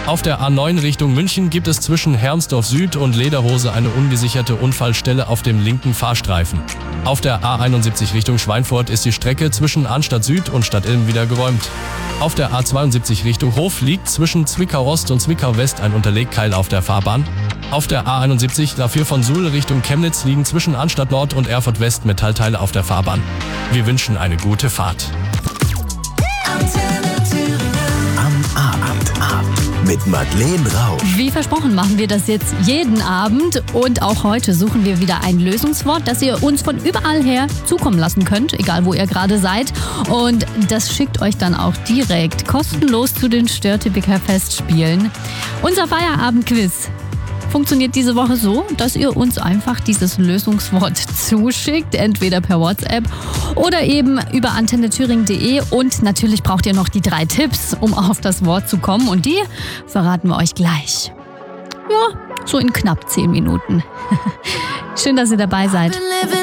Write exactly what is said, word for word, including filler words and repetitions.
Auf der A neun Richtung München gibt es zwischen Hermsdorf Süd und Lederhose eine ungesicherte Unfallstelle auf dem linken Fahrstreifen. Auf der A einundsiebzig Richtung Schweinfurt ist die Strecke zwischen Arnstadt Süd und Stadtilm wieder geräumt. Auf der A zweiundsiebzig Richtung Hof liegt zwischen Zwickau Ost und Zwickau West ein Unterlegkeil auf der Fahrbahn. Auf der A einundsiebzig, dafür von Suhl Richtung Chemnitz, liegen zwischen Arnstadt Nord und Erfurt West Metallteile auf der Fahrbahn. Wir wünschen eine gute Fahrt. Am Abend ab mit Madeleine Rausch. Wie versprochen machen wir das jetzt jeden Abend und auch heute suchen wir wieder ein Lösungswort, das ihr uns von überall her zukommen lassen könnt, egal wo ihr gerade seid. Und das schickt euch dann auch direkt kostenlos zu den Störtebeker Festspielen. Unser Feierabendquiz funktioniert diese Woche so, dass ihr uns einfach dieses Lösungswort zuschickt, entweder per WhatsApp oder eben über antenne thüringen punkt de und natürlich braucht ihr noch die drei Tipps, um auf das Wort zu kommen und die verraten wir euch gleich. Ja, so in knapp zehn Minuten. Schön, dass ihr dabei seid.